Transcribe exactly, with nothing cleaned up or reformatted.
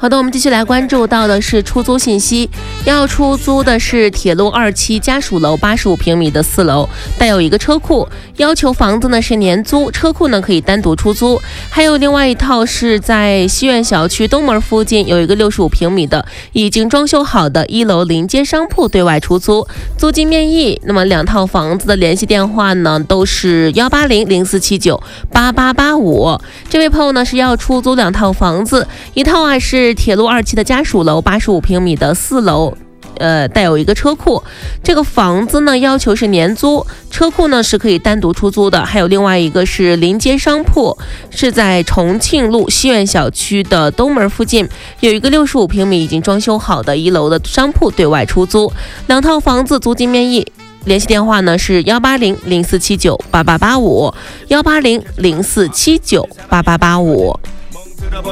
好的，我们继续来关注到的是出租信息，要出租的是铁路二期家属楼八十五平米的四楼，带有一个车库，要求房子呢是年租，车库呢可以单独出租。还有另外一套是在西苑小区东门附近有一个六十五平米的已经装修好的一楼临街商铺对外出租，租金面议。那么两套房子的联系电话呢都是幺八零零四七九八八八五。这位朋友呢是要出租两套房子，一套啊是铁路二期的家属楼八十五平米的四楼，呃，带有一个车库。这个房子呢要求是年租，车库呢是可以单独出租的。还有另外一个是临街商铺，是在重庆路西苑小区的东门附近，有一个六十五平米已经装修好的一楼的商铺对外出租。两套房子租金面议。联系电话呢是幺八零零四七九八八八五，幺八零零四七九八八八五。